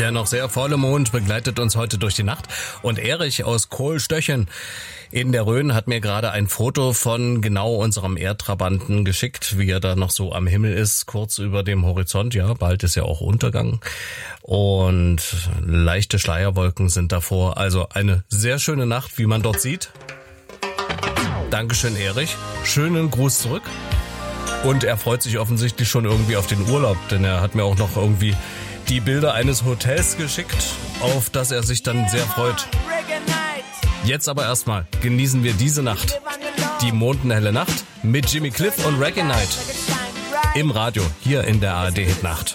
Der noch sehr volle Mond begleitet uns heute durch die Nacht. Und Erich aus Kohlstöchen in der Rhön hat mir gerade ein Foto von genau unserem Erdtrabanten geschickt, wie er da noch so am Himmel ist, kurz über dem Horizont. Ja, bald ist ja auch Untergang. Und leichte Schleierwolken sind davor. Also eine sehr schöne Nacht, wie man dort sieht. Dankeschön, Erich. Schönen Gruß zurück. Und er freut sich offensichtlich schon irgendwie auf den Urlaub, denn er hat mir auch noch irgendwie die Bilder eines Hotels geschickt, auf das er sich dann sehr freut. Jetzt aber erstmal genießen wir diese Nacht. Die mondenhelle Nacht mit Jimmy Cliff und Reggae Night. Im Radio, hier in der ARD Hit Nacht.